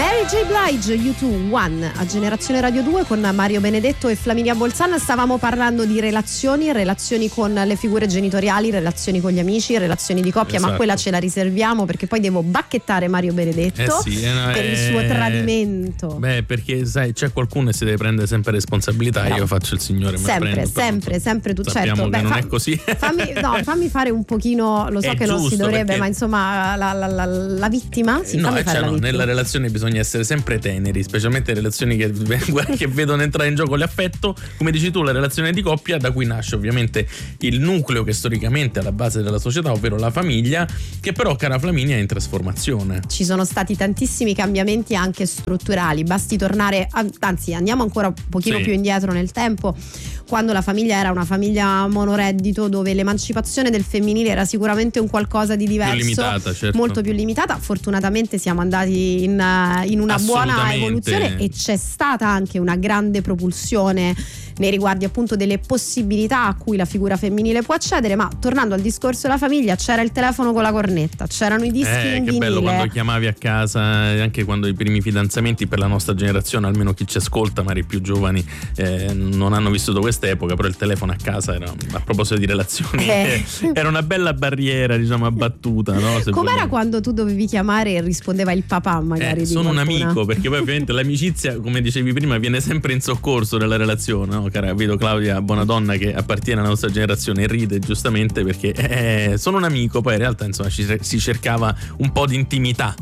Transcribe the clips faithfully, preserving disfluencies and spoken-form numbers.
Mary J. Blige, U due One a Generazione Radio due con Mario Benedetto e Flaminia Bolzan. Stavamo parlando di relazioni, relazioni con le figure genitoriali, relazioni con gli amici, relazioni di coppia, esatto. Ma quella ce la riserviamo perché poi devo bacchettare Mario Benedetto eh sì, eh no, per eh, il suo tradimento. Beh, perché sai, c'è qualcuno che si deve prendere sempre responsabilità, no. Io faccio il signore, me sempre, prendo, sempre, però, sempre tu, sappiamo certo. che Beh, non fa, è così. Fammi, no, fammi fare un pochino, lo so è che non si dovrebbe, perché... ma insomma la, la, la, la vittima, sì, no, fammi cioè, fare no, la vittima. nella relazione bisogna essere sempre teneri, specialmente relazioni che, che vedono entrare in gioco l'affetto, come dici tu, la relazione di coppia, da cui nasce ovviamente il nucleo che storicamente è alla base della società, ovvero la famiglia, che però, cara Flaminia, è in trasformazione. Ci sono stati tantissimi cambiamenti anche strutturali, basti tornare, anzi andiamo ancora un pochino sì. più indietro nel tempo, quando la famiglia era una famiglia monoreddito, dove l'emancipazione del femminile era sicuramente un qualcosa di diverso, più limitata, certo. molto più limitata. Fortunatamente siamo andati in, in una buona evoluzione e c'è stata anche una grande propulsione nei riguardi appunto delle possibilità a cui la figura femminile può accedere. Ma tornando al discorso della famiglia, c'era il telefono con la cornetta, c'erano i dischi eh, in che vinile. bello quando chiamavi a casa, anche quando i primi fidanzamenti, per la nostra generazione, almeno chi ci ascolta, magari più giovani, eh, non hanno vissuto quest'epoca, però il telefono a casa era, a proposito di relazioni, eh. era una bella barriera, diciamo, abbattuta, no? Se com'era vogliamo. Quando tu dovevi chiamare e rispondeva il papà magari eh, di sono un qualcuna. amico, perché poi ovviamente l'amicizia, come dicevi prima, viene sempre in soccorso della relazione, no? Cara, vedo Claudia Bonadonna che appartiene alla nostra generazione e ride giustamente perché eh, sono un amico, poi in realtà insomma ci, si cercava un po' di intimità.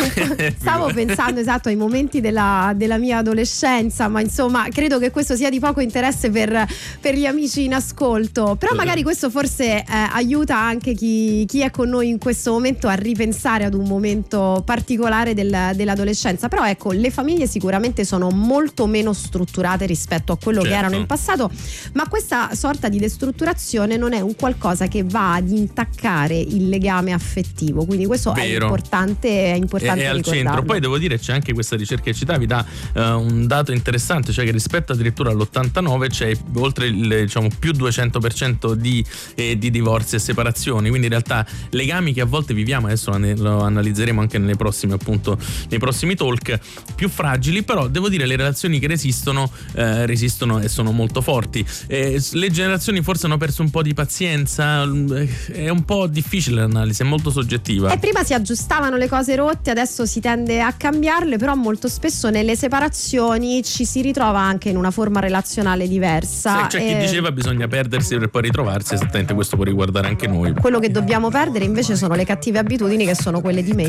Stavo pensando esatto ai momenti della, della mia adolescenza, ma insomma credo che questo sia di poco interesse per, per gli amici in ascolto, però magari questo forse eh, aiuta anche chi, chi è con noi in questo momento a ripensare ad un momento particolare del, dell'adolescenza. Però ecco, le famiglie sicuramente sono molto meno strutturate rispetto a quello certo. che erano in passato, ma questa sorta di destrutturazione non è un qualcosa che va ad intaccare il legame affettivo, quindi questo Vero. è importante, è importante è, è al ricordarlo. centro. Poi devo dire, c'è anche questa ricerca che citavi, dà uh, un dato interessante, cioè che rispetto addirittura all'ottantanove c'è oltre il diciamo più duecento per cento di, eh, di divorzi e separazioni, quindi in realtà legami che a volte viviamo, adesso lo analizzeremo anche nelle prossime appunto nei prossimi talk, più fragili, però devo dire le relazioni che resistono eh, resistono e sono molto forti. Eh, le generazioni forse hanno perso un po' di pazienza, è un po' difficile l'analisi, è molto soggettiva. E prima si aggiustavano le cose rotte, adesso si tende a cambiarle, però molto spesso nelle separazioni ci si ritrova anche in una forma relazionale diversa. Sì, c'è chi diceva bisogna perdersi per poi ritrovarsi, esattamente questo può riguardare anche noi. Quello che dobbiamo perdere invece sono le cattive abitudini, che sono quelle di me